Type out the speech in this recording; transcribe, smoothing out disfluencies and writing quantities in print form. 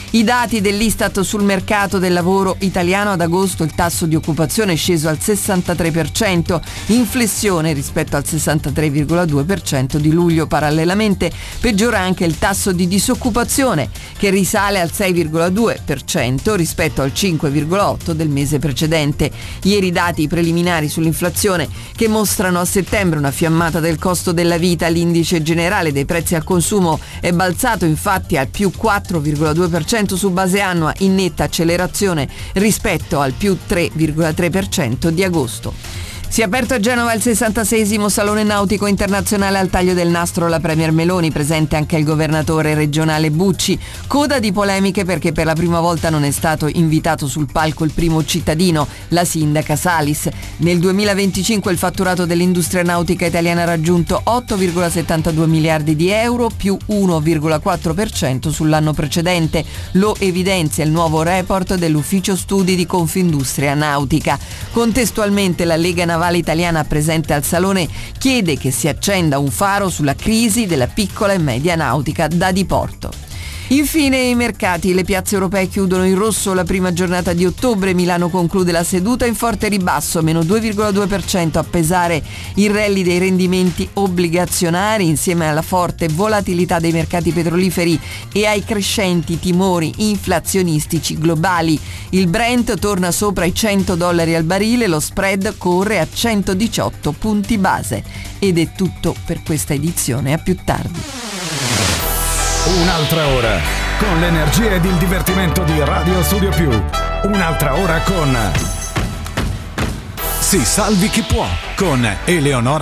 I dati dell'Istat sul mercato del lavoro italiano: ad agosto il tasso di occupazione è sceso al 63%, in flessione rispetto al 63,2% di luglio. Parallelamente peggiora anche il tasso di disoccupazione, che risale al 6,2% rispetto al 5,8% del mese precedente. Ieri i dati preliminari sull'inflazione, che mostrano a settembre una fiammata del costo della vita. L'indice generale dei prezzi al consumo è balzato infatti al più 4,2% su base annua, in netta accelerazione rispetto al più 3,3% di agosto. Si è aperto a Genova il 66esimo Salone Nautico Internazionale. Al taglio del nastro la Premier Meloni, presente anche il governatore regionale Bucci. Coda di polemiche perché per la prima volta non è stato invitato sul palco il primo cittadino, la sindaca Salis. Nel 2025 il fatturato dell'industria nautica italiana ha raggiunto 8,72 miliardi di euro, più 1,4% sull'anno precedente. Lo evidenzia il nuovo report dell'Ufficio Studi di Confindustria Nautica. Contestualmente la Lega Navale Italiana, presente al Salone, chiede che si accenda un faro sulla crisi della piccola e media nautica da diporto. Infine i mercati. Le piazze europee chiudono in rosso la prima giornata di ottobre. Milano conclude la seduta in forte ribasso, meno 2,2%, a pesare il rally dei rendimenti obbligazionari insieme alla forte volatilità dei mercati petroliferi e ai crescenti timori inflazionistici globali. Il Brent torna sopra i $100 al barile, lo spread corre a 118 punti base. Ed è tutto per questa edizione, a più tardi. Un'altra ora con l'energia ed il divertimento di Radio Studio Più. Un'altra ora con Si salvi chi può con Eleonora